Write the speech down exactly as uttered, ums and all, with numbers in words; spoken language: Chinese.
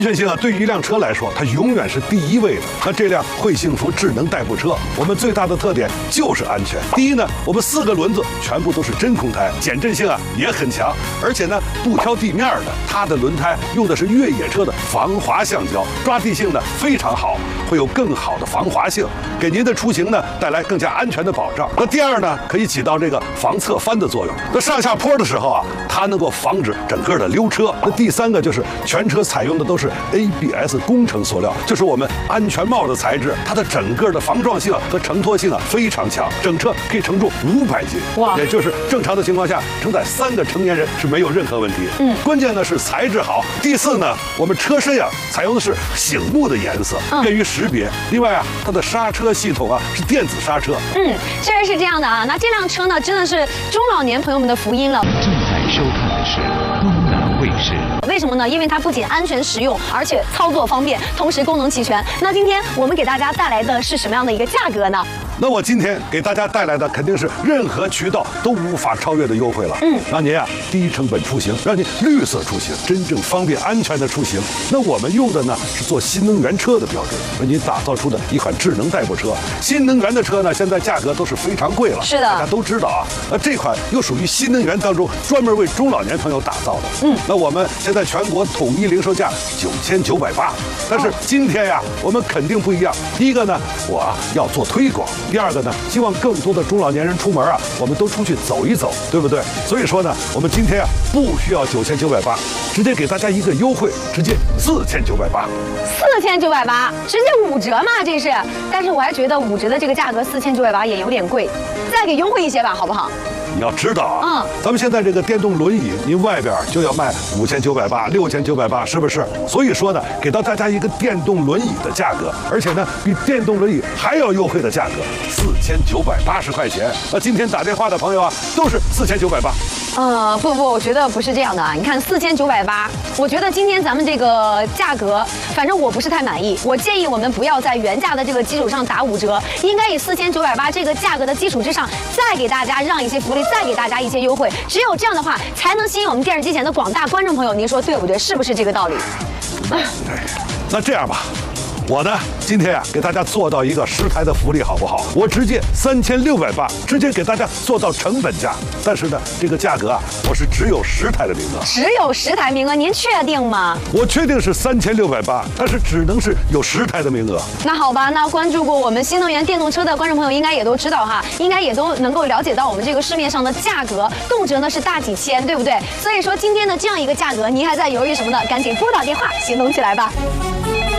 安全性啊，对于一辆车来说，它永远是第一位的。那这辆会幸福智能代步车，我们最大的特点就是安全。第一呢，我们四个轮子全部都是真空胎，减震性啊也很强，而且呢不挑地面的，它的轮胎用的是越野车的防滑橡胶，抓地性呢非常好，会有更好的防滑性，给您的出行呢带来更加安全的保障。那第二呢，可以起到这个防侧翻的作用。那上下坡的时候啊，它能够防止整个的溜车。那第三个就是全车采用的都是 A B S 工程塑料，就是我们安全帽的材质，它的整个的防撞性和承托性啊非常强，整车可以承重五百斤，哇，也就是正常的情况下承载三个成年人是没有任何问题。嗯，关键呢是材质好。第四呢，我们车身呀、啊、采用的是醒目的颜色，便于识别。另外啊，它的刹车系统啊是电子刹车。 嗯，确实是这样的啊。那这辆车呢，真的是中老年朋友们的福音了。 正在收看的是东南卫视。 为什么呢？因为它不仅安全实用，而且操作方便，同时功能齐全。那今天我们给大家带来的是什么样的一个价格呢？ 那我今天给大家带来的肯定是任何渠道都无法超越的优惠了。嗯，让您啊低成本出行，让您绿色出行，真正方便安全的出行。那我们用的呢是做新能源车的标准，为您打造出的一款智能代步车。新能源的车呢，现在价格都是非常贵了， 是的， 大家都知道啊。那这款又属于新能源当中专门为中老年朋友打造的。嗯，那我们现在全国统一零售价九千九百八，但是今天呀，我们肯定不一样。第一个呢，我啊要做推广。第二个呢，希望更多的中老年人出门啊，我们都出去走一走，对不对？所以说呢，我们今天啊不需要九千九百八，直接给大家一个优惠，直接四千九百八。 四千九百八，直接五折嘛，这是。但是我还觉得五折的这个价格四千九百八也有点贵，再给优惠一些吧，好不好？ 你要知道啊， 嗯， 咱们现在这个电动轮椅，您外边就要卖五千九百八、六千九百八，是不是？所以说呢，给到大家一个电动轮椅的价格，而且呢，比电动轮椅还要优惠的价格，四千九百八十块钱。那今天打电话的朋友啊，都是四千九百八。 呃，不不，我觉得不是这样的啊。你看四千九百八，我觉得今天咱们这个价格，反正我不是太满意。我建议我们不要在原价的这个基础上打五折，应该以四千九百八这个价格的基础之上，再给大家让一些福利，再给大家一些优惠。只有这样的话，才能吸引我们电视机前的广大观众朋友。您说对不对？是不是这个道理？ 对，那这样吧。我呢，今天啊，给大家做到一个十台的福利，好不好？我直接三千六百八，直接给大家做到成本价。但是呢，这个价格啊，我是只有十台的名额， 只有十台名额，您确定吗？ 我确定是三千六百八，但是只能是有十台的名额。 那好吧，那关注过我们新能源电动车的观众朋友应该也都知道哈，应该也都能够了解到我们这个市面上的价格，动辄呢是大几千，对不对？所以说今天的这样一个价格，您还在犹豫什么呢？赶紧拨打电话，行动起来吧。